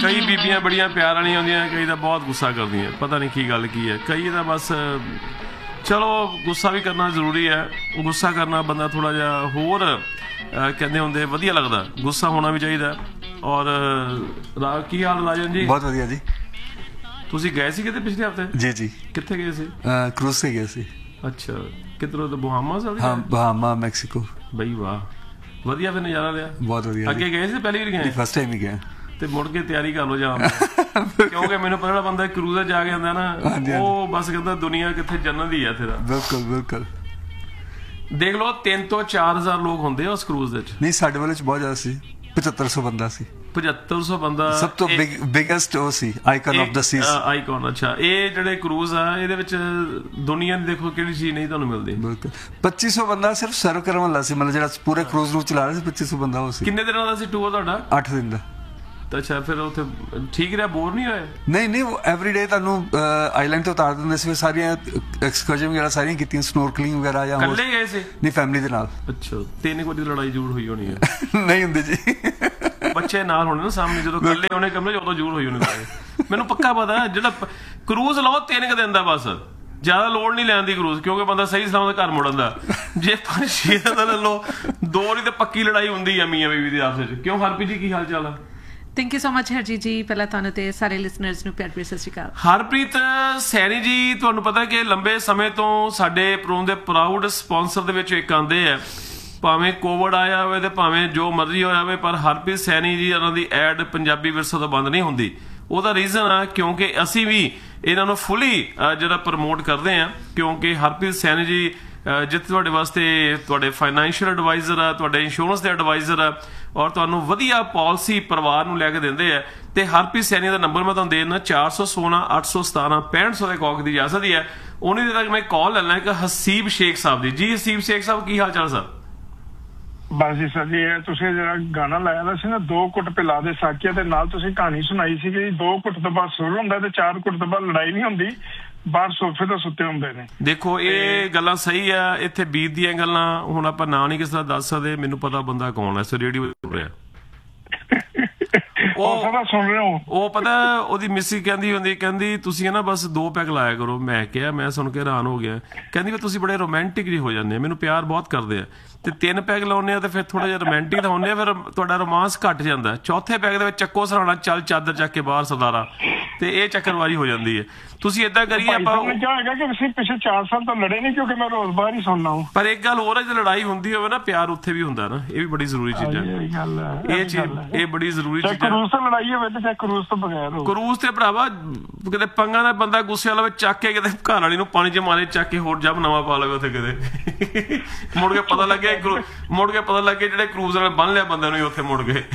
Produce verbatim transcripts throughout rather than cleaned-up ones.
ਕਈ ਬੀਬੀਆਂ ਬੜੀਆਂ ਪਿਆਰ ਵਾਲੀਆਂ ਹੁੰਦੀਆਂ, ਕਈ ਤਾਂ ਬਹੁਤ ਗੁੱਸਾ ਕਰਦੀਆਂ, ਪਤਾ ਨਹੀਂ ਕੀ ਗੱਲ ਕੀ ਹੈ। ਕਈ ਤਾਂ ਬਸ ਚਲੋ ਗੁੱਸਾ ਵੀ ਕਰਨਾ ਜ਼ਰੂਰੀ ਹੈ, ਗੁੱਸਾ ਕਰਨਾ ਬੰਦਾ ਥੋੜ੍ਹਾ ਜਿਹਾ ਹੋਰ ਕਹਿੰਦੇ ਹੁੰਦੇ ਵਧੀਆ ਲੱਗਦਾ, ਗੁੱਸਾ ਹੋਣਾ ਵੀ ਚਾਹੀਦਾ। ਔਰ ਰਾ ਕੀ ਹਾਲ ਰਾਜਨ ਜੀ? ਬਹੁਤ ਵਧੀਆ ਜੀ। ਤੁਸੀਂ ਗਏ ਸੀ ਕਿਤੇ ਪਿਛਲੇ ਹਫ਼ਤੇ? ਜੀ ਜੀ। ਕਿੱਥੇ ਗਏ ਸੀ? ਕਰੂਜ਼ ਤੇ ਗਏ ਸੀ। ਅੱਛਾ, ਕਿੱਧਰੋਂ? ਬਹਾਮਾਸ ਵਾਲੀ? ਹਾਂ, ਬਹਾਮਾ, ਮੈਕਸੀਕੋ। ਬਈ ਵਾਹ, ਵਧੀਆ ਫਿਰ ਨਜ਼ਾਰਾ ਲਿਆ? ਬਹੁਤ ਵਧੀਆ। ਅੱਗੇ ਗਏ ਸੀ? ਪਹਿਲੀ ਵਾਰ ਗਏ? ਫਸਟ ਟਾਈਮ ਹੀ ਗਏ। ਤੇ ਮੁੜ ਕੇ ਤਿਆਰੀ ਕਰ ਲਓ ਜਾਣ ਦੀ, ਕਿਉਂਕਿ ਮੈਨੂੰ ਪਤਾ ਬੰਦਾ ਕਰੂਜ਼ ਜਾ ਕੇ ਆਉਂਦਾ ਨਾ, ਉਹ ਬਸ ਕਹਿੰਦਾ ਦੁਨੀਆ ਕਿੱਥੇ ਜੰਨਤ ਹੀ ਆ ਇੱਥੇ ਦਾ। ਬਿਲਕੁਲ ਬਿਲਕੁਲ। ਦੇਖ ਲਓ ਤਿੰਨ ਤੋਂ ਚਾਰ ਹਜ਼ਾਰ ਲੋਕ ਹੁੰਦੇ ਆ ਉਸ ਕਰੂਜ਼ ਵਿੱਚ। ਨਹੀਂ, ਸਾਡੇ ਵਾਲੇ ਚ ਬਹੁਤ ਜ਼ਿਆਦਾ ਸੀ, ਪਝੱਤਰ ਸੌ ਬੰਦਾ ਸੀ। ਪਝੱਤਰ ਸੌ ਬੰਦਾ ਸਭ ਤੋਂ ਬਿਗੇਸਟ ਉਹ ਸੀ, icon of the cease. Icon. ਅੱਛਾ, ਇਹ ਜਿਹੜੇ ਕਰੂਜ਼ ਆ ਇਹਦੇ ਵਿੱਚ ਦੁਨੀਆ ਦੀ ਦੇਖੋ ਕਿਹੜੀ ਚੀਜ਼ ਨਹੀਂ ਤੁਹਾਨੂੰ ਮਿਲਦੀ। ਬਿਲਕੁਲ। ਪੱਚੀ ਸੌ ਬੰਦਾ ਸਿਰਫ ਸਰਵ ਕਰਨ ਵਾਲਾ ਸੀ, ਮਤਲਬ ਜਿਹੜਾ ਪੂਰੇ ਕਰੂਜ਼ ਨੂੰ ਚਲਾ ਰਿਹਾ ਸੀ, ਪੱਚੀ ਸੌ ਬੰਦਾ ਉਹ ਸੀ। ਕਿੰਨੇ ਦਿਨਾਂ ਦਾ ਸੀ ਟੂਰ ਤੁਹਾਡਾ? ਅੱਠ ਦਿਨ ਦਾ। ਅੱਛਾ, ਫਿਰ ਉੱਥੇ ਠੀਕ ਰਿਹਾ? ਬੋਰ ਨਹੀਂ ਹੋਏ? ਨਹੀਂ ਨਹੀਂ, ਐਵਰੀ ਡੇ ਤੁਹਾਨੂੰ ਆਈਲੈਂਡ ਤੋਂ ਉਤਾਰ ਦਿੰਦੇ ਸੀ। ਸਾਰੀਆਂ ਐਕਸਕਰਜਨ ਵਗੈਰਾ ਸਾਰੀਆਂ ਕੀਤੀਆਂ, ਸਨੋਰਕਲਿੰਗ ਵਗੈਰਾ। ਜਾਂ ਇਕੱਲੇ ਗਏ ਸੀ? ਨਹੀਂ, ਫੈਮਿਲੀ ਦੇ ਨਾਲ। ਅੱਛਾ, ਤਿੰਨ ਕੁ ਵਜੇ ਲੜਾਈ ਜ਼ਰੂਰ ਹੋਈ ਹੋਣੀ ਹੈ? ਨਹੀਂ ਹੁੰਦੀ ਜੀ, ਬੱਚੇ ਨਾਲ ਹੋਣੇ ਨਾ ਸਾਹਮਣੇ, ਜਦੋਂ ਇਕੱਲੇ ਹੋਣੇ ਕਮਰੇ ਉਦੋਂ ਜ਼ਰੂਰ ਹੋਈ ਹੋਣੀ। ਮੈਨੂੰ ਪੱਕਾ ਪਤਾ ਜਿਹੜਾ ਕਰੂਜ਼ ਲਾਓ ਤਿੰਨ ਕੁ ਦਿਨ ਦਾ ਬਸ, ਜ਼ਿਆਦਾ ਲੋੜ ਨਹੀਂ ਲੈਣ ਦੀ ਕਰੂਜ਼, ਕਿਉਂਕਿ ਬੰਦਾ ਸਹੀ ਸਲਾਮਤ ਘਰ ਮੁੜਨ ਦਾ। ਜੇ ਪੰਜ ਛੇ ਦਿਨ ਦਾ ਲੈ ਲਓ, ਦੋ ਵਾਰੀ ਤਾਂ ਪੱਕੀ ਲੜਾਈ ਹੁੰਦੀ ਆ ਮੀਆਂ ਬੀਵੀ ਦੀ ਆਪਸ ਵਿੱਚ। ਕਿਉਂ ਹਰਪ੍ਰੀਤ ਜੀ, ਕੀ ਹਾਲ ਚਾਲ ਆ? Thank you so much Harjeet ਜੀ। ਪਹਿਲਾਂ ਤੁਹਾਨੂੰ ਤੇ ਸਾਰੇ ਲਿਸਨਰਸ ਨੂੰ ਪਿਆਰ ਭਰੀ ਸਤਿ ਸ਼੍ਰੀ ਅਕਾਲ। ਹਰਪ੍ਰੀਤ ਸੈਣੀ ਜੀ, ਤੁਹਾਨੂੰ ਪਤਾ ਕਿ ਲੰਬੇ ਸਮੇਂ ਤੋਂ ਸਾਡੇ ਪ੍ਰੋਗਰਾਮ ਦੇ ਪ੍ਰਾਊਡ ਸਪਾਂਸਰ ਦੇ ਵਿੱਚ ਇੱਕ ਆਉਂਦੇ ਆ, ਭਾਵੇਂ ਕੋਵਿਡ ਆਇਆ ਹੋਵੇ ਤੇ ਭਾਵੇਂ ਜੋ ਮਰਜ਼ੀ ਹੋਇਆ ਹੋਵੇ, ਪਰ ਹਰਪ੍ਰੀਤ ਸੈਣੀ ਜੀ ਉਹਨਾਂ ਦੀ ਐਡ ਪੰਜਾਬੀ ਵਿਰਸੇ ਤੋਂ ਬੰਦ ਨਹੀਂ ਹੁੰਦੀ। ਉਹਦਾ ਰੀਜ਼ਨ ਆ ਕਿਉਂਕਿ ਅਸੀਂ ਵੀ ਇਹਨਾਂ ਨੂੰ ਫੁੱਲੀ ਜਿਹੜਾ ਪ੍ਰਮੋਟ ਕਰਦੇ ਹਾਂ, ਕਿਉਂਕਿ ਹਰਪ੍ਰੀਤ ਸੈਣੀ ਜੀ ਜਿੱਥੇ ਤੁਹਾਡੇ ਵਾਸਤੇ ਤੁਹਾਡੇ ਫਾਈਨੈਂਸ਼ੀਅਲ ਐਡਵਾਈਜ਼ਰ ਆ, ਤੁਹਾਡੇ ਇੰਸ਼ੋਰੈਂਸ ਦੇ ਐਡਵਾਈਜ਼ਰ ਆ, ਔਰ ਤੁਹਾਨੂੰ ਵਧੀਆ ਪਾਲਿਸੀ ਪਰਿਵਾਰ ਨੂੰ ਲੈ ਕੇ ਦਿੰਦੇ ਆ। ਤੇ ਹਰਪ੍ਰੀਤ ਸੈਣੀ ਦਾ ਨੰਬਰ ਮੈਂ ਤੁਹਾਨੂੰ ਦੇ ਦਿੰਦਾ, ਚਾਰ ਸੌ ਸੋਲਾਂ ਅੱਠ ਸੌ ਸਤਾਰਾਂ ਪੈਂਹਠ ਸੌ ਦੇ ਕੌਕ ਦੀ ਜਾ ਸਕਦੀ ਹੈ। ਉਹਨੇ ਦੇ ਤੱਕ ਮੈਂ ਕਾਲ ਲੈ ਲੈਣਾ ਇੱਕ ਹਸੀਬ ਸ਼ੇਖ ਸਾਹਿਬ ਦੀ। ਜੀ ਹਸੀਬ ਸ਼ੇਖ ਸਾਹਿਬ, ਕੀ ਹਾਲ ਚਾਲ ਸਰ? ਬਸ ਜੀ ਸਰ ਜੀ, ਤੁਸੀਂ ਜਿਹੜਾ ਗਾਣਾ ਲਾਇਆ ਦਾ ਸੀ ਨਾ, ਦੋ ਕੁੱਟ ਪਿਲਾ ਦੇ ਸਾਕੀਆਂ ਦੇ ਨਾਲ, ਤੁਸੀਂ ਕਹਾਣੀ ਸੁਣਾਈ ਸੀ ਕਿ ਦੋ ਕੁੱਟ ਤੋਂ ਬਾਅਦ ਸੁਰ ਹੁੰਦਾ ਤੇ ਚਾਰ ਕੁੱਟ ਤੋਂ ਬਾਅਦ ਲੜਾਈ ਨਹੀਂ ਹੁੰਦੀ, ਬਾਹਰ ਸੋਫੇ ਤੇ ਸੁੱਤੇ ਹੁੰਦੇ ਨੇ। ਦੇਖੋ ਇਹ ਗੱਲਾਂ ਸਹੀ ਆ, ਇੱਥੇ ਬੀਤ ਦੀਆਂ ਗੱਲਾਂ ਹੁਣ ਆਪਾਂ ਨਾਂ ਨਹੀਂ ਕਿਸੇ ਦਾ ਦੱਸ ਸਕਦੇ, ਮੈਨੂੰ ਪਤਾ ਬੰਦਾ ਕੌਣ ਹੈ, ਸੋ ਰੇਡੀਓ ਸੁਣ ਰਿਹਾ ਉਹ ਸੁਣ ਰਹੇ ਹੋ। ਉਹ ਪਤਾ ਉਹਦੀ ਮਿਸੀ ਕਹਿੰਦੀ ਹੁੰਦੀ, ਕਹਿੰਦੀ ਤੁਸੀਂ ਨਾ ਬਸ ਦੋ ਪੈਗ ਲਾਇਆ ਕਰੋ। ਮੈਂ ਕਿਹਾ, ਮੈਂ ਸੁਣ ਕੇ ਹੈਰਾਨ ਹੋ ਗਿਆ, ਕਹਿੰਦੀ ਵੀ ਤੁਸੀਂ ਬੜੇ ਰੋਮਾਂਟਿਕ ਜਿਹੇ ਹੋ ਜਾਂਦੇ ਆ, ਮੈਨੂੰ ਪਿਆਰ ਬਹੁਤ ਕਰਦੇ ਆ, ਤੇ ਤਿੰਨ ਪੈਗ ਲਾਉਂਦੇ ਆ ਤੇ ਫਿਰ ਥੋੜਾ ਜਿਹਾ ਰੋਮਾਂਟਿਕ ਤਾਂ ਹੁੰਦੇ ਆ, ਫਿਰ ਤੁਹਾਡਾ ਰੋਮਾਂਸ ਘੱਟ ਜਾਂਦਾ। ਚੌਥੇ ਪੈਗ ਦੇ ਵਿੱਚ ਚੱਕੋ ਸਰਾਣਾ, ਚੱਲ ਚਾਦਰ ਚੱਕ ਕੇ ਬਾਹਰ ਸਰਦਾਰਾ, ਤੇ ਇਹ ਚੱਕਰਵਾਰੀ ਹੋ ਜਾਂਦੀ ਹੈ। ਤੁਸੀਂ ਏਦਾਂ ਕਰੀਏ, ਆਪਾਂ ਹੈਗਾ ਕਿ ਤੁਸੀਂ ਪਿਛਲੇ ਚਾਰ ਸਾਲ ਤੋਂ ਲੜੇ ਨਹੀਂ, ਕਿਉਂਕਿ ਮੈਂ ਰੋਜ਼ ਬਾਹਰ ਹੀ ਸੁਣਨਾ ਹੂੰ। ਪਰ ਇੱਕ ਗੱਲ ਹੋਰ ਹੈ, ਜੇ ਲੜਾਈ ਹੁੰਦੀ ਹੋਵੇ ਨਾ, ਪਿਆਰ ਉੱਥੇ ਵੀ ਹੁੰਦਾ ਨਾ, ਇਹ ਵੀ ਬੜੀ ਜ਼ਰੂਰੀ ਚੀਜ਼ ਹੈ। ਇਹ ਚੀਜ਼ ਇਹ ਬੜੀ ਜ਼ਰੂਰੀ ਚੀਜ਼ ਹੈ। ਕਰੂਜ਼ ਤੋਂ ਲੜਾਈ ਹੋਵੇ ਤੇ ਕਰੂਜ਼ ਤੋਂ ਬਗੈਰ ਹੋ। ਕਰੂਜ਼ ਤੇ ਭਰਾਵਾ ਕਿਤੇ ਪੰਗਾ ਦਾ ਬੰਦਾ ਗੁੱਸੇ ਵਾਲਾ ਚੱਕ ਕੇ ਕਿਤੇ ਘਰ ਵਾਲੀ ਨੂੰ ਪਾਣੀ ਚ ਮਾਰੇ, ਚੱਕ ਕੇ ਹੋਰ ਜਬ ਨਵਾਂ ਪਾ ਲਵੇ ਉੱਥੇ ਕਿਤੇ, ਮੁੜ ਕੇ ਪਤਾ ਲੱਗੇ ਮੁੜ ਕੇ ਪਤਾ ਲੱਗੇ ਜਿਹੜੇ ਕਰੂਜ਼ ਨਾਲ ਬੰਨ ਲਿਆ ਬੰਦੇ ਨੂੰ ਉੱਥੇ ਮੁੜ ਗਏ।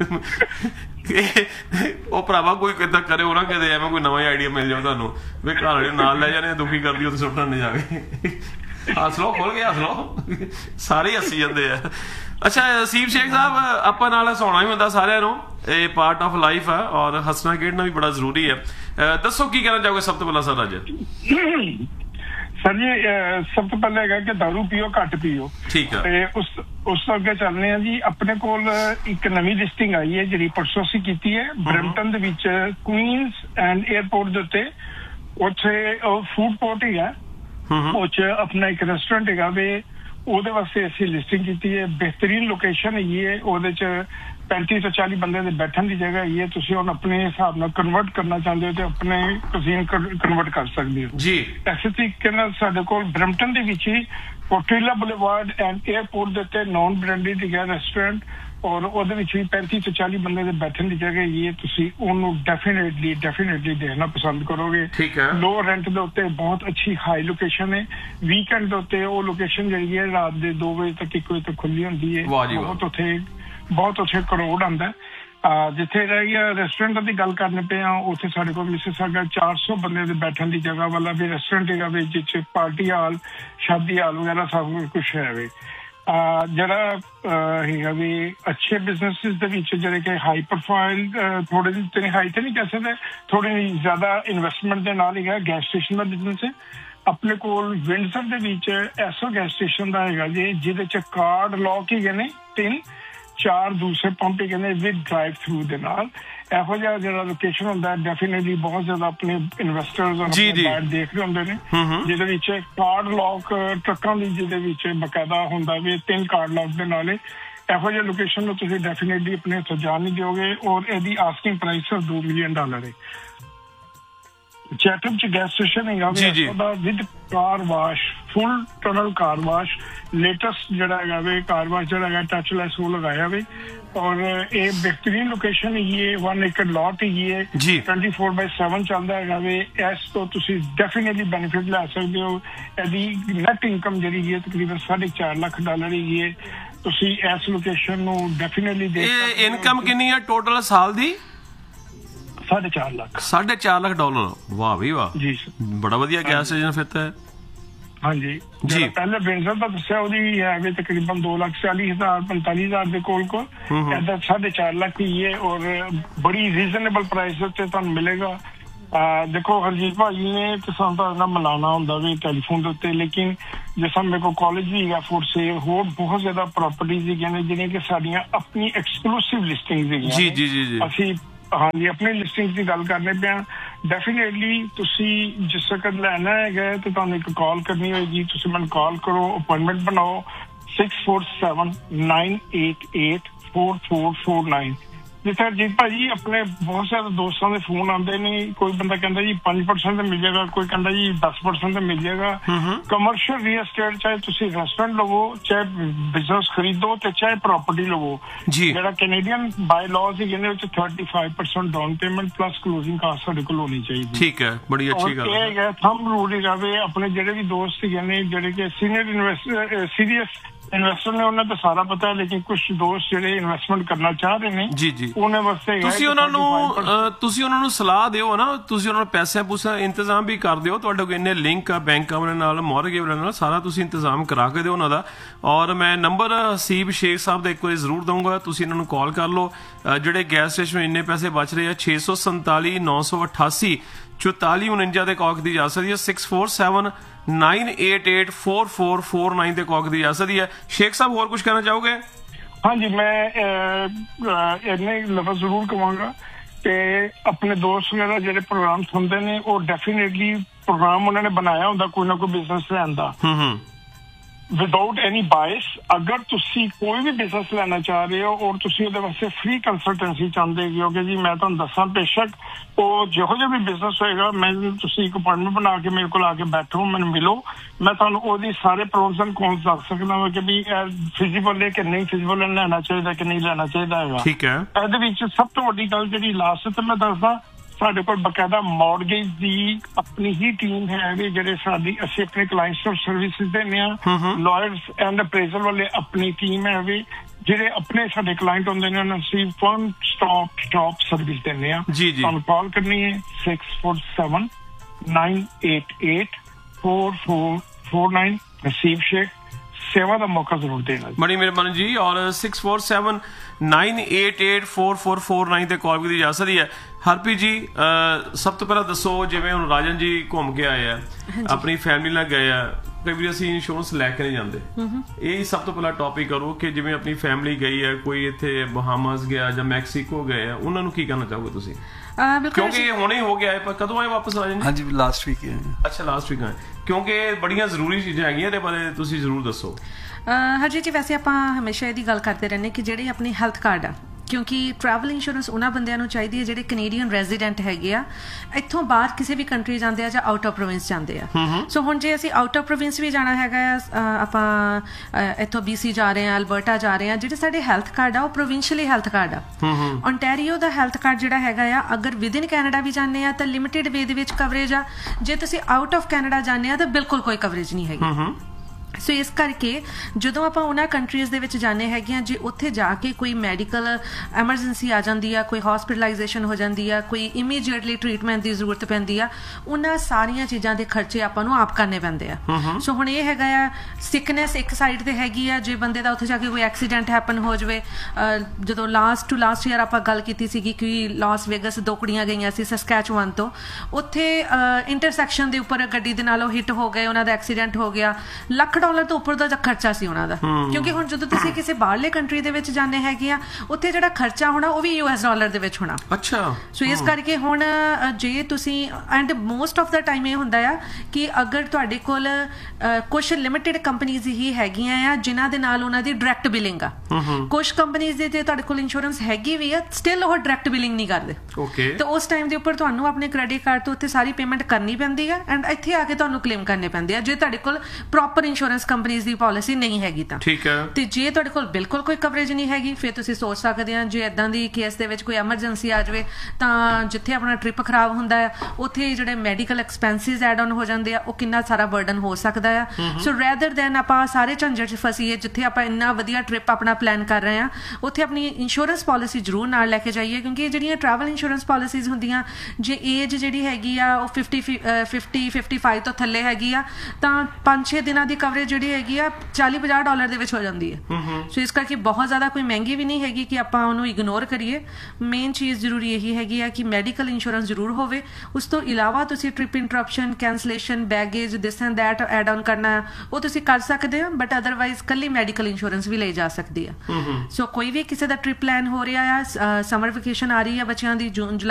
ਉਹ ਭਰਾਵਾ ਕੋਈ ਕਿੱਦਾਂ ਕਰੇ ਉਹ ਨਾ ਕਿਤੇ ਐਵੇਂ ਕੋਈ ਨਵਾਂ ਆਈਡੀਆ ਮਿਲ ਜਾਵੇ ਤੁਹਾਨੂੰ ਵੀ ਘਰ ਵਾਲੇ ਨਾਲ ਲੈ ਜਾਣੇ, ਦੁਖੀ ਕਰਦੀ ਉੱਥੇ ਸੁੱਟਣ ਨਹੀਂ ਜਾਵੇ। ਹੱਸ ਲਓ, ਖੁੱਲ ਕੇ ਹੱਸ ਲਓ, ਸਾਰੇ ਹੱਸੀ ਜਾਂਦੇ ਆ। ਅੱਛਾ ਹਸੀਬ ਸ਼ੇਖ ਸਾਹਿਬ, ਆਪਾਂ ਨਾਲ ਹਸਾਉਣਾ ਵੀ ਹੁੰਦਾ ਸਾਰਿਆਂ ਨੂੰ, ਇਹ ਪਾਰਟ ਆਫ ਲਾਈਫ ਆ, ਔਰ ਹੱਸਣਾ ਖੇਡਣਾ ਵੀ ਬੜਾ ਜ਼ਰੂਰੀ ਹੈ। ਦੱਸੋ ਕੀ ਕਹਿਣਾ ਚਾਹੋਗੇ ਸਭ ਤੋਂ ਪਹਿਲਾਂ ਸਰ ਅੱਜ? ਸਰ ਜੀ ਸਭ ਤੋਂ ਪਹਿਲਾਂ ਹੈਗਾ ਕਿ ਦਾਰੂ ਪੀਓ, ਘੱਟ ਪੀਓ। ਠੀਕ ਹੈ। ਤੇ ਉਸ ਉਸ ਤੋਂ ਅੱਗੇ ਚੱਲਦੇ ਆ ਜੀ। ਆਪਣੇ ਕੋਲ ਇੱਕ ਨਵੀਂ ਲਿਸਟਿੰਗ ਆਈ ਹੈ ਜਿਹੜੀ ਪਰਸੋਂ ਅਸੀਂ ਕੀਤੀ ਹੈ ਬਰੈਂਪਟਨ ਦੇ ਵਿੱਚ, ਕੁਈਨਸ ਐਂਡ ਏਅਰਪੋਰਟ ਦੇ ਉੱਤੇ। ਉੱਥੇ ਫੂਡ ਕੋਰਟ ਹੈਗਾ, ਉਹ 'ਚ ਆਪਣਾ ਇੱਕ ਰੈਸਟੋਰੈਂਟ ਹੈਗਾ ਵੇ, ਉਹਦੇ ਵਾਸਤੇ ਅਸੀਂ ਲਿਸਟਿੰਗ ਕੀਤੀ ਹੈ। ਬਿਹਤਰੀਨ ਲੋਕੇਸ਼ਨ ਹੈਗੀ ਹੈ, ਉਹਦੇ 'ਚ ਪੈਂਤੀ ਤੋਂ ਚਾਲੀ ਬੰਦੇ ਦੇ ਬੈਠਣ ਦੀ ਜਗ੍ਹਾ ਹੈਗੀ ਹੈ। ਤੁਸੀਂ ਹੁਣ ਆਪਣੇ ਹਿਸਾਬ ਨਾਲ ਕਨਵਰਟ ਕਰਨਾ ਚਾਹੁੰਦੇ ਹੋ ਤੇ ਆਪਣੇ ਕੁਜ਼ੀਨ ਕਨਵਰਟ ਕਰ ਸਕਦੇ ਹੋ ਜੀ। ਇਸੇ ਤਰੀਕੇ ਨਾਲ ਸਾਡੇ ਕੋਲ ਬਰੈਂਪਟਨ ਦੇ ਵਿੱਚ ਹੀ ਕੋਟੀਲਾ ਬੁਲੇਵਾਰਡ ਐਂਡ ਏਅਰਪੋਰਟ ਦੇ ਉੱਤੇ ਨੌਨ ਬ੍ਰਾਂਡਡ ਹੈਗਾ ਰੈਸਟੋਰੈਂਟ, ਔਰ ਉਹਦੇ ਵਿੱਚ ਵੀ ਪੈਂਤੀ ਤੋਂ ਚਾਲੀ ਬੰਦੇ ਦੇ ਬੈਠਣ ਦੀ ਜਗ੍ਹਾ ਹੈਗੀ ਹੈ। ਤੁਸੀਂ ਉਹਨੂੰ ਡੈਫੀਨੇਟਲੀ ਡੈਫੀਨੇਟਲੀ ਦੇਖਣਾ ਪਸੰਦ ਕਰੋਗੇ। ਲੋ ਰੈਂਟ ਦੇ ਉੱਤੇ ਬਹੁਤ ਅੱਛੀ ਹਾਈ ਲੋਕੇਸ਼ਨ ਹੈ। ਵੀਕਐਂਡ ਦੇ ਉੱਤੇ ਉਹ ਲੋਕੇਸ਼ਨ ਜਿਹੜੀ ਹੈ ਰਾਤ ਦੇ ਦੋ ਵਜੇ ਤੱਕ ਇੱਕ ਵਜੇ ਤੱਕ ਖੁੱਲੀ ਹੁੰਦੀ ਹੈ। ਬਹੁਤ ਉੱਥੇ ਬਹੁਤ ਉੱਥੇ ਕਰੋੜ ਆਉਂਦਾ। ਜਿੱਥੇ ਰਹਿ ਗਿਆ ਰੈਸਟੋਰੈਂਟਾਂ ਦੀ ਗੱਲ ਕਰਨੇ ਪਏ ਆ, ਉੱਥੇ ਸਾਡੇ ਕੋਲ ਮਿਸਿਸਾਗਾ ਚਾਰ ਸੌ ਬੰਦੇ ਦੇ ਬੈਠਣ ਦੀ ਜਗ੍ਹਾ ਵਾਲਾ ਵੀ ਰੈਸਟੋਰੈਂਟ ਹੈਗਾ ਵੀ, ਜਿਸ 'ਚ ਪਾਰਟੀ ਹਾਲ, ਸ਼ਾਦੀ ਹਾਲ ਵਗੈਰਾ ਸਭ ਕੁਛ ਹੈ ਵੇ। ਜਿਹੜਾ ਹੈਗਾ ਵੀ ਅੱਛੇ ਬਿਜ਼ਨਸਿਸ ਦੇ ਵਿੱਚ ਜਿਹੜੇ ਕਿ ਹਾਈ ਪ੍ਰੋਫਾਈਲ, ਥੋੜੇ ਜਿਹੇ ਹਾਈ ਤੇ ਨਹੀਂ ਕਹਿ ਸਕਦੇ, ਥੋੜੀ ਜ਼ਿਆਦਾ ਇਨਵੈਸਟਮੈਂਟ ਦੇ ਨਾਲ ਹੈਗਾ ਗੈਸ ਸਟੇਸ਼ਨ ਦਾ ਬਿਜ਼ਨਸ ਹੈ। ਆਪਣੇ ਕੋਲ ਵਿੰਡਸਰ ਦੇ ਵਿੱਚ ਐਸੋ ਗੈਸ ਸਟੇਸ਼ਨ ਦਾ ਹੈਗਾ ਜੀ, ਜਿਹਦੇ 'ਚ ਕਾਰਡ ਲੌਕ ਹੈਗੇ ਨੇ ਤਿੰਨ, ਚਾਰ ਦੂਸਰੇ ਪੰਪ ਕਹਿੰਦੇ ਵਿਦ ਡਰਾਈਵ ਥਰੂ ਦੇ ਨਾਲ। ਇਹੋ ਜਿਹਾ ਜਿਹੜਾ ਲੋਕੇਸ਼ਨ ਹੁੰਦਾ ਡੈਫੀਨੇਟਲੀ ਬਹੁਤ ਜ਼ਿਆਦਾ ਆਪਣੇ ਇਨਵੈਸਟਰਸ ਔਰ ਬਾਇਰ ਦੇਖ ਰਹੇ ਹੁੰਦੇ ਨੇ, ਜਿਹਦੇ ਵਿੱਚ ਕਾਰਡ ਲੌਕ ਟਰੱਕਾਂ ਦੀ ਜਿਹਦੇ ਵਿੱਚ ਬਕਾਇਦਾ ਹੁੰਦਾ ਵੀ ਤਿੰਨ ਕਾਰਡ ਲੌਕ ਦੇ ਨਾਲ। ਇਹੋ ਜਿਹੇ ਲੋਕੇਸ਼ਨ ਨੂੰ ਤੁਸੀਂ ਡੈਫੀਨੇਟਲੀ ਆਪਣੇ ਹੱਥੋਂ ਜਾਣ ਨਹੀਂ ਦਿਓਗੇ। ਔਰ ਇਹਦੀ ਆਸਕਿੰਗ ਪ੍ਰਾਈਸ ਦੋ ਮਿਲੀਅਨ ਡਾਲਰ ਹੈ। ਚੈਟਮ ਚ ਗੈਸ ਸਟੇਸ਼ਨ ਹੈਗਾ ਉਹਦਾ with car wash, full tunnel car wash, latest ਜਿਹੜਾ ਹੈਗਾ ਵੇ ਕਾਰ ਵਾਸ਼ ਜਿਹੜਾ ਹੈਗਾ ਟੱਚਲੈਸ ਉਹ ਲਗਾਇਆ ਵੇ। ਔਰ ਇਹ ਬਿਹਤਰੀਨ ਲੋਕੇਸ਼ਨ ਹੈਗੀ ਹੈ, ਵਨ ਏਕੜ ਲੋਟ ਹੈਗੀ ਹੈ, ਟਵੈਂਟੀ ਫੋਰ ਬਾਈ ਸੈਵਨ ਚੱਲਦਾ ਹੈਗਾ ਵੇ। ਇਸ ਤੋਂ ਤੁਸੀਂ ਡੈਫੀਨੇਟਲੀ ਬੈਨੀਫਿਟ ਲੈ ਸਕਦੇ ਹੋ। ਇਹਦੀ ਨੈਟ ਇਨਕਮ ਜਿਹੜੀ ਹੈ ਤਕਰੀਬਨ ਸਾਢੇ ਚਾਰ ਲੱਖ ਡਾਲਰ ਹੈਗੀ ਹੈ। ਤੁਸੀਂ ਇਸ ਲੋਕੇਸ਼ਨ ਨੂੰ ਡੈਫੀਨੇਟਲੀ ਦੇਖ ਸਕਦੇ ਹੋ। ਇਨਕਮ ਕਿੰਨੀ ਹੈ ਟੋਟਲ ਸਾਲ ਦੀ? ਸਾਢੇ ਚਾਰ ਲੱਖ ਸਾਢੇ ਚਾਰ ਲੱਖ ਡਾਲਰ। ਵਾਹ ਵੀ ਵਾਹ ਜੀ, ਬੜਾ ਵਧੀਆ ਗੈਸ ਸਟੇਸ਼ਨ ਫਿਰ ਤਾਂ। ਹਾਂਜੀ ਜੀ, ਪਹਿਲੇ ਬੇਨਜ਼ਰ ਦਾ ਦੱਸਿਆ ਉਹਦੀ ਹੈ ਵੀ ਤਕਰੀਬਨ ਦੋ ਲੱਖ ਚਾਲੀ ਹਜ਼ਾਰ ਪੰਤਾਲੀ ਹਜ਼ਾਰ ਦੇ ਕੋਲ ਕੋਲ, ਇਹਦਾ ਸਾਢੇ ਚਾਰ ਲੱਖ ਹੀ ਹੈ। ਔਰ ਬੜੀ ਰੀਜ਼ਨੇਬਲ ਪ੍ਰਾਈਸ ਉੱਤੇ ਤੁਹਾਨੂੰ ਮਿਲੇਗਾ। ਦੇਖੋ ਹਰਜੀਤ ਭਾਜੀ ਨੇ ਤੇ ਸਾਨੂੰ ਤਾਂ ਨਾ ਮਿਲਾਉਣਾ ਹੁੰਦਾ ਵੀ ਟੈਲੀਫੋਨ ਦੇ ਉੱਤੇ, ਲੇਕਿਨ ਜਿਸ ਤਰ੍ਹਾਂ ਮੇਰੇ ਕੋਲ ਕਾਲਜ ਵੀ ਹੈਗਾ ਫੋਰ ਸੇਲ, ਹੋਰ ਬਹੁਤ ਜ਼ਿਆਦਾ ਪ੍ਰਾਪਰਟੀਜ਼ ਹੈਗੀਆਂ ਨੇ ਜਿਹੜੀਆਂ ਕਿ ਸਾਡੀਆਂ ਆਪਣੀ ਐਕਸਕਲੂਸਿਵ ਲਿਸਟਿੰਗਸ ਹੈਗੀਆਂ। ਜੀ ਜੀ ਜੀ ਅਸੀਂ ਹਾਂਜੀ ਆਪਣੀ ਲਿਸਟਿੰਗ ਦੀ ਗੱਲ ਕਰਨੇ ਪਿਆ। ਡੈਫੀਨੇਟਲੀ ਤੁਸੀਂ ਜਿਸ ਵਕਤ ਲੈਣਾ ਹੈਗਾ ਤੇ ਤੁਹਾਨੂੰ ਇੱਕ ਕਾਲ ਕਰਨੀ ਹੋਏਗੀ। ਤੁਸੀਂ ਮੈਨੂੰ ਕਾਲ ਕਰੋ, ਅਪਾਇੰਟਮੈਂਟ ਬਣਾਓ six four seven nine eight eight four four four nine. ਜਿੱਥੇ ਅਰਜੀਤ ਭਾਜੀ ਆਪਣੇ ਬਹੁਤ ਸਾਰੇ ਦੋਸਤਾਂ ਦੇ ਫੋਨ ਆਉਂਦੇ ਨੇ, ਕੋਈ ਬੰਦਾ ਕਹਿੰਦਾ ਜੀ ਪੰਜ ਪਰਸੈਂਟ ਤੇ ਮਿਲ ਜਾਏਗਾ, ਕੋਈ ਕਹਿੰਦਾ ਜੀ ਦਸ ਪਰਸੈਂਟ ਤੇ ਮਿਲ ਜਾਏਗਾ। ਕਮਰਸ਼ੀਅਲ ਰੀਅਲ estate ਚਾਹੇ ਤੁਸੀਂ ਰੈਸਟੋਰੈਂਟ ਲਵੋ, ਚਾਹੇ ਬਿਜ਼ਨਸ ਖਰੀਦੋ ਤੇ ਚਾਹੇ ਪ੍ਰਾਪਰਟੀ ਲਵੋ, ਜਿਹੜਾ ਕੈਨੇਡੀਅਨ ਬਾਈ ਲਾਜ਼ ਇਹਦੇ ਵਿੱਚ thirty five percent down payment plus closing caste ਸਾਡੇ ਕੋਲ ਹੋਣੀ ਚਾਹੀਦੀ। ਠੀਕ ਹੈ, ਬੜੀ ਅੱਛੀ ਗੱਲ ਹੈ। ਇਹ ਹੈ ਥੰਬ ਰੂਲ ਹੈਗਾ ਵੇ। ਆਪਣੇ ਜਿਹੜੇ ਵੀ ਦੋਸਤ ਹੈਗੇ ਨੇ ਜਿਹੜੇ ਕਿ ਸੀਨੀਅਰ ਇਨਵੈਸਟਰ ਸੀਰੀਅਸ ਇਨਵੈਸਟਰ ਨੇ ਉਹਨਾਂ ਦਾ ਸਾਰਾ ਪਤਾ ਹੈ, ਲੇਕਿਨ ਕੁਝ ਦੋਸਤ ਜਿਹੜੇ ਇਨਵੈਸਟਮੈਂਟ ਕਰਨਾ ਚਾਹ ਰਹੇ ਨੇ ਜੀ ਜੀ ਉਹਨਾਂ ਵਾਸਤੇ ਤੁਸੀਂ ਉਹਨਾਂ ਨੂੰ ਤੁਸੀਂ ਉਹਨਾਂ ਨੂੰ ਸਲਾਹ ਦਿਓ ਨਾ, ਤੁਸੀਂ ਉਹਨਾਂ ਨੂੰ ਪੈਸੇ ਪੂਸਾ ਇੰਤਜ਼ਾਮ ਵੀ ਕਰ ਦਿਓ। ਤੁਹਾਡੇ ਕੋਲ ਇੰਨੇ ਲਿੰਕ ਆ ਬੈਂਕਾਂ ਵਾਲੇ ਨਾਲ, ਮੋਰਗੇਜ ਵਾਲੇ ਨਾਲ, ਸਾਰਾ ਤੁਸੀਂ ਇੰਤਜ਼ਾਮ ਕਰਾ ਕੇ ਦਿਓ ਉਹਨਾਂ ਦਾ। ਔਰ ਮੈਂ ਨੰਬਰ ਹਸੀਬ ਸ਼ੇਖ ਸਾਹਿਬ ਦਾ ਇੱਕ ਵਾਰੀ ਜ਼ਰੂਰ ਦਊਂਗਾ, ਤੁਸੀਂ ਇਹਨਾਂ ਨੂੰ ਕਾਲ ਕਰ ਲਓ। ਜਿਹੜੇ ਗੈਸ ਸਟੇਸ਼ਨ ਇੰਨੇ ਪੈਸੇ ਬਚ ਰਹੇ ਆ ਛੇ ਸੌ ਸੰਤਾਲੀ ਨੌ ਸੌ ਅਠਾਸੀ ਚੁਤਾਲੀ ਉਨੰਜਾ ਦੇ ਕਾਲ ਦੀ ਜਾ ਸਕਦੀ ਹੈ। Six four seven nine eight eight four four four nine ਤੇ ਕਾਲ ਦੀ ਜਾ ਸਕਦੀ ਹੈ। ਸ਼ੇਖ ਸਾਹਿਬ ਹੋਰ ਕੁਝ ਕਹਿਣਾ ਚਾਹੋਗੇ? ਹਾਂਜੀ, ਮੈਂ ਇੰਨੇ ਲਫ਼ਜ਼ ਜ਼ਰੂਰ ਕਹਾਂਗਾ ਕਿ ਆਪਣੇ ਦੋਸਤ ਵਗੈਰਾ ਜਿਹੜੇ ਪ੍ਰੋਗਰਾਮ ਸੁਣਦੇ ਨੇ ਉਹ ਡੈਫੀਨੇਟਲੀ ਪ੍ਰੋਗਰਾਮ ਉਹਨਾਂ ਨੇ ਬਣਾਇਆ ਹੁੰਦਾ ਕੋਈ ਨਾ ਕੋਈ ਬਿਜ਼ਨਸ ਲੈਣ ਦਾ ਵਿਦਆਊਟ ਐਨੀ ਬਾਇਸ। ਅਗਰ ਤੁਸੀਂ ਕੋਈ ਵੀ ਬਿਜ਼ਨਸ ਲੈਣਾ ਚਾਹ ਰਹੇ ਹੋ ਔਰ ਤੁਸੀਂ ਉਹਦੇ ਵਾਸਤੇ ਫ੍ਰੀ ਕੰਸਲਟੈਂਸੀ ਚਾਹੁੰਦੇ ਹੋ ਕਿ ਜੀ ਮੈਂ ਤੁਹਾਨੂੰ ਦੱਸਾਂ, ਬੇਸ਼ੱਕ ਉਹ ਜਿਹੋ ਜਿਹਾ ਵੀ ਬਿਜ਼ਨਸ ਹੋਏਗਾ, ਮੈਂ ਤੁਸੀਂ ਇੱਕ ਅਪਾਇੰਟਮੈਂਟ ਬਣਾ ਕੇ ਮੇਰੇ ਕੋਲ ਆ ਕੇ ਬੈਠੋ, ਮੈਨੂੰ ਮਿਲੋ, ਮੈਂ ਤੁਹਾਨੂੰ ਉਹਦੀ ਸਾਰੇ ਪ੍ਰੋਸ ਐਂਡ ਕੌਨਸ ਦੱਸ ਸਕਦਾ ਹਾਂ ਕਿ ਵੀ ਇਹ ਫਿਜ਼ੀਬਲ ਹੈ ਕਿ ਨਹੀਂ ਫਿਜ਼ੀਬਲ, ਲੈਣਾ ਚਾਹੀਦਾ ਕਿ ਨਹੀਂ ਲੈਣਾ ਚਾਹੀਦਾ ਹੈਗਾ। ਠੀਕ ਹੈ। ਇਹਦੇ ਵਿੱਚ ਸਭ ਤੋਂ ਵੱਡੀ ਗੱਲ ਜਿਹੜੀ ਲਾਸਟ ਤੇ ਮੈਂ ਦੱਸਦਾ, ਸਾਡੇ ਕੋਲ ਬਕਾਇਦਾ ਮੌਰਗੇਜ ਦੀ ਆਪਣੀ ਹੀ ਟੀਮ ਹੈ ਵੀ ਜਿਹੜੇ ਸਾਡੀ ਅਸੀਂ ਆਪਣੇ ਕਲਾਇੰਟਸ ਨੂੰ ਸਰਵਿਸਿਜ਼ ਦਿੰਦੇ ਹਾਂ। ਲਾਇਰਸ ਐਂਡ ਅਪਰੇਜ਼ਲ ਵਾਲੇ ਆਪਣੀ ਟੀਮ ਹੈ ਵੀ ਜਿਹੜੇ ਆਪਣੇ ਸਾਡੇ ਕਲਾਇੰਟ ਹੁੰਦੇ ਨੇ ਉਹਨਾਂ ਨੂੰ ਅਸੀਂ ਵਨ ਸਟਾਪ ਸਟਾਪ ਸਰਵਿਸ ਦਿੰਦੇ ਹਾਂ। ਤੁਹਾਨੂੰ ਕਾਲ ਕਰਨੀ ਹੈ six four seven nine eight eight four four four nine. ਨਸੀਬ ਸ਼ੇਖ, ਸੇਵਾ ਦਾ ਮੌਕਾ ਜ਼ਰੂਰ ਦੇਣਾ। ਬੜੀ ਮਿਹਰਬਾਨੀ ਜੀ। ਔਰ six four seven nine eight eight four four four nine ਤੇ ਕਾਲ ਕੀਤੀ ਜਾ ਸਕਦੀ ਹੈ। ਹਰਪ੍ਰੀਤ ਜੀ, ਸਭ ਤੋਂ ਪਹਿਲਾਂ ਦੱਸੋ, ਜਿਵੇਂ ਹੁਣ ਰਾਜਨ ਜੀ ਘੁੰਮ ਕੇ ਆਏ ਆ, ਆਪਣੀ ਫੈਮਿਲੀ ਨਾਲ ਗਏ ਆ, ਕਈ ਵਾਰੀ ਅਸੀਂ ਇੰਸ਼ੋਰੈਂਸ ਲੈ ਕੇ ਨਹੀਂ ਜਾਂਦੇ, ਇਹ ਸਭ ਤੋਂ ਪਹਿਲਾਂ ਟੌਪਿਕ ਕਰੋ ਕਿ ਜਿਵੇਂ ਆਪਣੀ ਫੈਮਿਲੀ ਗਈ ਹੈ, ਕੋਈ ਇੱਥੇ ਬਹਾਮਾਸ ਗਿਆ ਜਾਂ ਮੈਕਸੀਕੋ ਗਏ ਆ, ਉਹਨਾਂ ਨੂੰ ਕੀ ਕਰਨਾ ਚਾਹੋਗੇ ਤੁਸੀਂ? ਕਿਉਂਕਿ ਇਹ ਹੁਣੇ ਹੋ ਗਿਆ ਹੈ, ਪਰ ਕਦੋਂ ਆਏ ਵਾਪਸ ਰਾਜਨ ਜੀ? ਹਾਂਜੀ, ਲਾਸਟ ਵੀਕ ਹੀ ਆਏ। ਅੱਛਾ, ਲਾਸਟ ਵੀਕ ਆਏ। ਕਿਉਂਕਿ ਬੜੀਆਂ ਜ਼ਰੂਰੀ ਚੀਜ਼ਾਂ ਹੈਗੀਆਂ, ਇਹਦੇ ਬਾਰੇ ਤੁਸੀਂ ਜ਼ਰੂਰ ਦੱਸੋ। ਹਰਜੀਤ ਜੀ, ਵੈਸੇ ਆਪਾਂ ਹਮੇਸ਼ਾ ਇਹਦੀ ਗੱਲ ਕਰਦੇ ਰਹਿੰਦੇ ਕਿ ਜਿਹੜੇ ਆਪਣੀ ਹੈਲਥ ਕਾਰਡ ਆ, ਕਿਉਂਕਿ ਟਰੈਵਲ ਇੰਸ਼ੋਰੈਂਸ ਉਹਨਾਂ ਬੰਦਿਆਂ ਨੂੰ ਚਾਹੀਦੀ ਹੈ ਜਿਹੜੇ ਕੈਨੇਡੀਅਨ ਰੈਜ਼ੀਡੈਂਟ ਹੈਗੇ ਆ, ਇੱਥੋਂ ਬਾਹਰ ਕਿਸੇ ਵੀ ਕੰਟਰੀ ਜਾਂਦੇ ਆ ਜਾਂ ਆਊਟ ਆਫ ਪ੍ਰੋਵਿੰਸ ਜਾਂਦੇ ਆ। ਸੋ ਹੁਣ ਜੇ ਅਸੀਂ ਆਊਟ ਆਫ ਪ੍ਰੋਵਿੰਸ ਵੀ ਜਾਣਾ ਹੈਗਾ ਆ, ਆਪਾਂ ਇੱਥੋਂ ਬੀਸੀ ਜਾ ਰਹੇ ਆ, ਅਲਬਰਟਾ ਜਾ ਰਹੇ ਆ, ਜਿਹੜੇ ਸਾਡੇ ਹੈਲਥ ਕਾਰਡ ਆ ਉਹ ਪ੍ਰੋਵਿੰਸ਼ੀਅਲੀ ਹੈਲਥ ਕਾਰਡ ਆ। ਓਨਟਾਰੀਓ ਦਾ ਹੈਲਥ ਕਾਰਡ ਜਿਹੜਾ ਹੈਗਾ ਆ, ਅਗਰ ਵਿਦਿਨ ਕੈਨੇਡਾ ਵੀ ਜਾਂਦੇ ਆ ਤਾਂ ਲਿਮਿਟਿਡ ਵੇ ਦੇ ਵਿੱਚ ਕਵਰੇਜ ਆ, ਜੇ ਤੁਸੀਂ ਆਊਟ ਆਫ ਕੈਨੇਡਾ ਜਾਂਦੇ ਆ ਤਾਂ ਬਿਲਕੁਲ ਕੋਈ ਕਵਰੇਜ ਨਹੀਂ ਹੈਗੀ। ਸੋ ਇਸ ਕਰਕੇ ਜਦੋਂ ਆਪਾਂ ਉਹਨਾਂ ਕੰਟਰੀਜ਼ ਦੇ ਵਿੱਚ ਜਾਂਦੇ ਹੈਗੇ ਹਾਂ, ਜੇ ਉੱਥੇ ਜਾ ਕੇ ਕੋਈ ਮੈਡੀਕਲ ਐਮਰਜੈਂਸੀ ਆ ਜਾਂਦੀ ਆ, ਕੋਈ ਹੌਸਪਿਟਲਾਈਜੇਸ਼ਨ ਹੋ ਜਾਂਦੀ ਆ, ਕੋਈ ਇਮੀਡੀਏਟਲੀ ਟਰੀਟਮੈਂਟ ਦੀ ਜ਼ਰੂਰਤ ਪੈਂਦੀ ਆ, ਉਹਨਾਂ ਸਾਰੀਆਂ ਚੀਜ਼ਾਂ ਦੇ ਖਰਚੇ ਆਪਾਂ ਨੂੰ ਆਪ ਕਰਨੇ ਪੈਂਦੇ ਆ। ਸੋ ਹੁਣ ਇਹ ਹੈਗਾ ਆ, ਸਿਕਨੈਸ ਇੱਕ ਸਾਈਡ ਤੇ ਹੈਗੀ ਆ, ਜੇ ਬੰਦੇ ਦਾ ਉੱਥੇ ਜਾ ਕੇ ਕੋਈ ਐਕਸੀਡੈਂਟ ਹੈਪਨ ਹੋ ਜਾਵੇ। ਜਦੋਂ ਲਾਸਟ ਟੂ ਲਾਸਟ ਈਅਰ ਆਪਾਂ ਗੱਲ ਕੀਤੀ ਸੀਗੀ ਕਿ ਲਾਸ ਵੇਗਸ ਦੋ ਕੁੜੀਆਂ ਗਈਆਂ ਸੀ ਸਸਕੈਚੁਆਨ ਤੋਂ, ਉੱਥੇ ਇੰਟਰਸੈਕਸ਼ਨ ਦੇ ਉੱਪਰ ਗੱਡੀ ਦੇ ਨਾਲ ਉਹ ਹਿੱਟ ਹੋ ਗਏ, ਉਹਨਾਂ ਦਾ ਐਕਸੀਡੈਂਟ ਹੋ ਗਿਆ, ਲੱਖ ਡਾਲਰ ਤੋਂ ਉੱਪਰ ਦਾ ਖਰਚਾ ਸੀ ਉਹਨਾਂ ਦਾ, ਕਿਉਂਕਿ ਹੁਣ ਜਦੋਂ ਤੁਸੀਂ ਕਿਸੇ ਬਾਹਰਲੇ ਕੰਟਰੀ ਦੇ ਵਿੱਚ ਜਾਂਦੇ ਹੈਗੇ ਆ ਉੱਥੇ ਜਿਹੜਾ ਖਰਚਾ ਹੋਣਾ ਉਹ ਵੀ ਯੂਐਸ ਡਾਲਰ ਦੇ ਵਿੱਚ ਹੋਣਾ। ਅੱਛਾ। ਸੋ ਇਸ ਕਰਕੇ ਹੁਣ ਜੇ ਤੁਸੀਂ and most of the time ਇਹ ਹੁੰਦਾ ਆ ਕਿ ਅਗਰ ਤੁਹਾਡੇ ਕੋਲ ਕੁਝ ਲਿਮਿਟਿਡ ਕੰਪਨੀਜ਼ ਹੀ ਹੈਗੀਆਂ ਆ ਜਿਨ੍ਹਾਂ ਦੇ ਨਾਲ ਉਹਨਾਂ ਦੀ ਡਾਇਰੈਕਟ ਬਿਲਿੰਗ ਆ, ਕੁਝ ਕੰਪਨੀਜ਼ ਦੇ ਤੇ ਤੁਹਾਡੇ ਕੋਲ ਇੰਸ਼ੋਰੈਂਸ ਹੈਗੀ ਵੀ ਆ ਸਟਿਲ ਉਹ ਡਾਇਰੈਕਟ ਬਿਲਿੰਗ ਨਹੀਂ ਕਰਦੇ। ਓਕੇ। ਤੇ ਉਸ ਟਾਈਮ ਦੇ ਉੱਪਰ ਤੁਹਾਨੂੰ ਆਪਣੇ ਕ੍ਰੈਡਿਟ ਕਾਰਡ ਤੋਂ ਉੱਤੇ ਸਾਰੀ ਪੇਮੈਂਟ ਕਰਨੀ ਪੈਂਦੀ ਹੈ ਐਂਡ ਇੱਥੇ ਆ ਕੇ ਤੁਹਾਨੂੰ ਕਲੇਮ ਕਰਨੇ ਪੈਂਦੇ ਆ ਜੇ ਤੁਹਾਡੇ ਕੋਲ ਪ੍ਰੋਪਰ ਇੰਸ਼ੋਰੈਂਸ ਕੰਪਨੀਜ਼ ਦੀ ਪਾਲਿਸੀ ਨਹੀਂ ਹੈਗੀ ਤਾਂ। ਠੀਕ ਹੈ। ਤੇ ਜੇ ਤੁਹਾਡੇ ਕੋਲ ਬਿਲਕੁਲ ਕੋਈ ਕਵਰੇਜ ਨਹੀਂ ਹੈਗੀ ਫਿਰ ਤੁਸੀਂ ਸੋਚ ਸਕਦੇ ਆ ਜੇ ਇਦਾਂ ਦੀ ਕੇਸ ਦੇ ਵਿੱਚ ਕੋਈ ਐਮਰਜੈਂਸੀ ਆ ਜਾਵੇ ਤਾਂ ਜਿੱਥੇ ਆਪਣਾ ਟ੍ਰਿਪ ਖਰਾਬ ਹੁੰਦਾ ਆ ਉੱਥੇ ਜਿਹੜੇ ਮੈਡੀਕਲ ਐਕਸਪੈਂਸਿਸ ਐਡ ਆਨ ਹੋ ਜਾਂਦੇ ਆ ਉਹ ਕਿੰਨਾ ਸਾਰਾ ਬਰਡਨ ਹੋ ਸਕਦਾ ਆ। ਸੋ ਰੈਦਰ ਦੈਨ ਆਪਾਂ ਸਾਰੇ ਝੰਜਟ 'ਚ ਫਸੀਏ ਜਿੱਥੇ ਆਪਾਂ ਇੰਨਾ ਵਧੀਆ ਟ੍ਰਿਪ ਆਪਣਾ ਪਲਾਨ ਕਰ ਰਹੇ ਆ ਉੱਥੇ ਆਪਣੀ ਇੰਸ਼ੋਰੈਂਸ ਪਾਲਿਸੀ ਜ਼ਰੂਰ ਨਾਲ ਲੈ ਕੇ ਜਾਈਏ, ਕਿਉਂਕਿ ਜਿਹੜੀਆਂ ਟਰੈਵਲ ਇੰਸ਼ੋਰੈਂਸ ਪਾਲਿਸੀਜ਼ ਹੁੰਦੀਆਂ ਜੇ ਏਜ ਜਿਹੜੀ ਹੈਗੀ ਆ ਉਹ ਫਿਫਟੀ ਫਿਫਟੀ ਫਿਫਟੀ ਫਾਈਵ ਤੋਂ ਥੱਲੇ ਹੈਗੀ ਆ ਤਾਂ ਪੰਜ ਛੇ ਦਿਨਾਂ ਦੀ ਕਵਰੇਜ ਜਿਹੜੀ ਹੈਗੀ ਆ ਚਾਲੀ ਪੰਜਾਹ ਡਾਲਰ ਦੇ ਵਿੱਚ ਹੋ ਜਾਂਦੀ ਹੈ। ਸੋ ਇਸ ਕਰਕੇ ਬਹੁਤ ਜ਼ਿਆਦਾ ਕੋਈ ਮਹਿੰਗੀ ਵੀ ਨਹੀਂ ਹੈਗੀ ਕਿ ਆਪਾਂ ਉਹਨੂੰ ਇਗਨੋਰ ਕਰੀਏ। ਮੇਨ ਚੀਜ਼ ਜ਼ਰੂਰੀ ਇਹੀ ਹੈਗੀ ਆ ਕਿ ਮੈਡੀਕਲ ਇੰਸ਼ੋਰੈਂਸ ਜ਼ਰੂਰ ਹੋਵੇ। ਉਸ ਤੋਂ ਇਲਾਵਾ ਤੁਸੀਂ trip interruption, cancellation, baggage, this and that add on ਕਰਨਾ ਉਹ ਤੁਸੀਂ ਕਰ ਸਕਦੇ ਹੋ, ਬਟ ਅਦਰਵਾਈਜ਼ ਕੱਲੀ ਮੈਡੀਕਲ ਇੰਸ਼ੋਰੈਂਸ ਵੀ ਲਈ ਜਾ ਸਕਦੀ ਆ। ਸੋ ਕੋਈ ਵੀ ਕਿਸੇ ਦਾ ਟ੍ਰਿਪ ਪਲਾਨ ਹੋ ਰਿਹਾ ਆ, ਸਮਰ ਵੈਕੇਸ਼ਨ ਆ ਰਹੀ ਆ ਬੱਚਿਆਂ ਦੀ ਜੂਨ